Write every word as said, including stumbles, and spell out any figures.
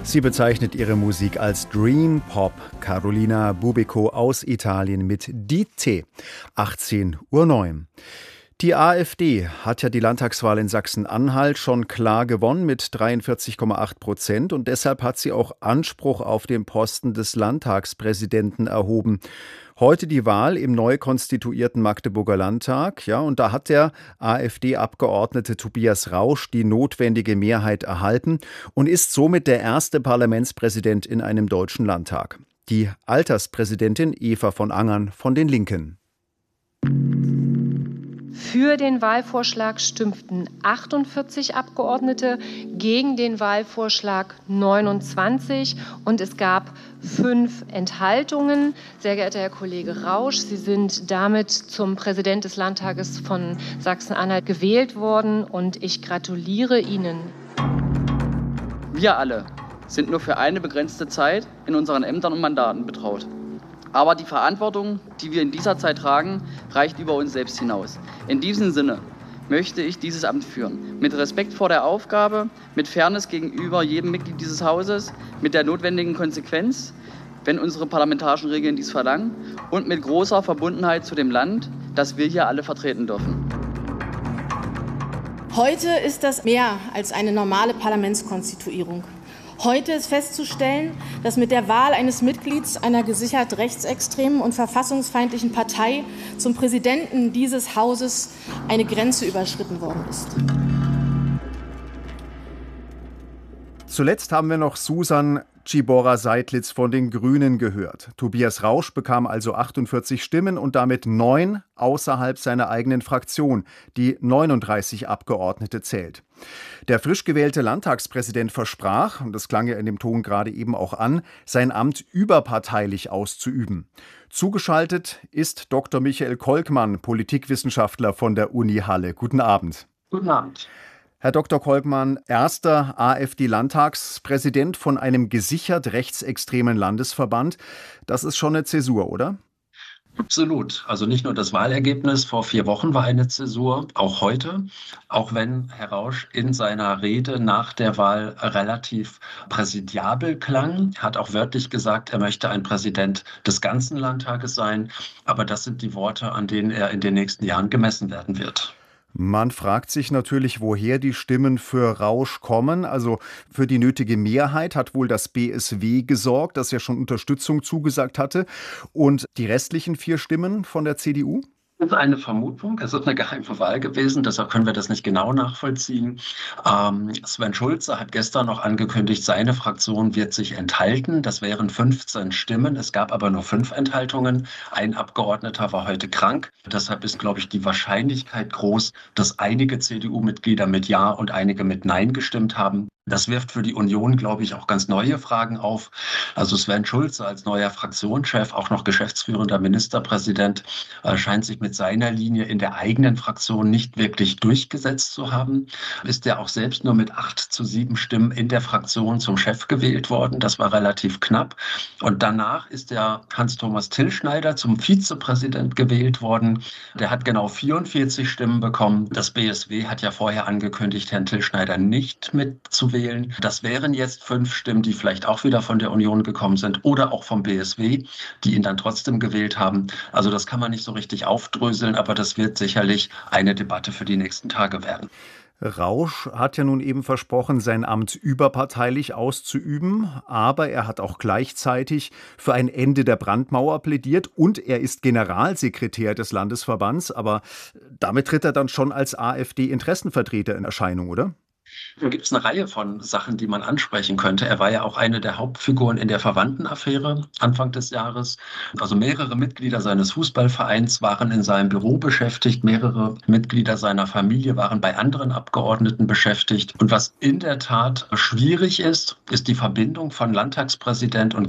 Sie bezeichnet ihre Musik als Dream Pop. Carolina Bubiko aus Italien mit Di Te. achtzehn Uhr neun. Die AfD hat ja die Landtagswahl in Sachsen-Anhalt schon klar gewonnen mit dreiundvierzig Komma acht Prozent und deshalb hat sie auch Anspruch auf den Posten des Landtagspräsidenten erhoben. Heute die Wahl im neu konstituierten Magdeburger Landtag, ja, und da hat der AfD-Abgeordnete Tobias Rausch die notwendige Mehrheit erhalten und ist somit der erste Parlamentspräsident in einem deutschen Landtag. Die Alterspräsidentin Eva von Angern von den Linken. Für den Wahlvorschlag stimmten achtundvierzig Abgeordnete, gegen den Wahlvorschlag neunundzwanzig und es gab fünf Enthaltungen. Sehr geehrter Herr Kollege Rausch, Sie sind damit zum Präsident des Landtages von Sachsen-Anhalt gewählt worden und ich gratuliere Ihnen. Wir alle sind nur für eine begrenzte Zeit in unseren Ämtern und Mandaten betraut. Aber die Verantwortung, die wir in dieser Zeit tragen, reicht über uns selbst hinaus. In diesem Sinne möchte ich dieses Amt führen. Mit Respekt vor der Aufgabe, mit Fairness gegenüber jedem Mitglied dieses Hauses, mit der notwendigen Konsequenz, wenn unsere parlamentarischen Regeln dies verlangen, und mit großer Verbundenheit zu dem Land, das wir hier alle vertreten dürfen. Heute ist das mehr als eine normale Parlamentskonstituierung. Heute ist festzustellen, dass mit der Wahl eines Mitglieds einer gesichert rechtsextremen und verfassungsfeindlichen Partei zum Präsidenten dieses Hauses eine Grenze überschritten worden ist. Zuletzt haben wir noch Susan Czibora-Seidlitz von den Grünen gehört. Tobias Rausch bekam also achtundvierzig Stimmen und damit neun außerhalb seiner eigenen Fraktion, die neununddreißig Abgeordnete zählt. Der frisch gewählte Landtagspräsident versprach, und das klang ja in dem Ton gerade eben auch an, sein Amt überparteilich auszuüben. Zugeschaltet ist Doktor Michael Kolkmann, Politikwissenschaftler von der Uni Halle. Guten Abend. Guten Abend. Herr Doktor Kolkmann, erster AfD-Landtagspräsident von einem gesichert rechtsextremen Landesverband. Das ist schon eine Zäsur, oder? Absolut. Also nicht nur das Wahlergebnis vor vier Wochen war eine Zäsur, auch heute. Auch wenn Herr Rausch in seiner Rede nach der Wahl relativ präsidiabel klang, hat auch wörtlich gesagt, er möchte ein Präsident des ganzen Landtages sein. Aber das sind die Worte, an denen er in den nächsten Jahren gemessen werden wird. Man fragt sich natürlich, woher die Stimmen für Rausch kommen. Also für die nötige Mehrheit hat wohl das B S W gesorgt, das ja schon Unterstützung zugesagt hatte. Und die restlichen vier Stimmen von der C D U? Das ist eine Vermutung. Es ist eine geheime Wahl gewesen, deshalb können wir das nicht genau nachvollziehen. Ähm, Sven Schulze hat gestern noch angekündigt, seine Fraktion wird sich enthalten. Das wären fünfzehn Stimmen. Es gab aber nur fünf Enthaltungen. Ein Abgeordneter war heute krank. Deshalb ist, glaube ich, die Wahrscheinlichkeit groß, dass einige C D U-Mitglieder mit Ja und einige mit Nein gestimmt haben. Das wirft für die Union, glaube ich, auch ganz neue Fragen auf. Also Sven Schulze als neuer Fraktionschef, auch noch geschäftsführender Ministerpräsident, äh, scheint sich mit seiner Linie in der eigenen Fraktion nicht wirklich durchgesetzt zu haben. Ist er auch selbst nur mit acht zu sieben Stimmen in der Fraktion zum Chef gewählt worden. Das war relativ knapp. Und danach ist der Hans-Thomas Tillschneider zum Vizepräsident gewählt worden. Der hat genau vierundvierzig Stimmen bekommen. Das B S W hat ja vorher angekündigt, Herrn Tillschneider nicht mitzuwählen. Das wären jetzt fünf Stimmen, die vielleicht auch wieder von der Union gekommen sind oder auch vom B S W, die ihn dann trotzdem gewählt haben. Also das kann man nicht so richtig aufdröseln, aber das wird sicherlich eine Debatte für die nächsten Tage werden. Rausch hat ja nun eben versprochen, sein Amt überparteilich auszuüben, aber er hat auch gleichzeitig für ein Ende der Brandmauer plädiert und er ist Generalsekretär des Landesverbands, aber damit tritt er dann schon als AfD-Interessenvertreter in Erscheinung, oder? Da gibt es eine Reihe von Sachen, die man ansprechen könnte. Er war ja auch eine der Hauptfiguren in der Verwandtenaffäre Anfang des Jahres. Also mehrere Mitglieder seines Fußballvereins waren in seinem Büro beschäftigt. Mehrere Mitglieder seiner Familie waren bei anderen Abgeordneten beschäftigt. Und was in der Tat schwierig ist, ist die Verbindung von Landtagspräsident und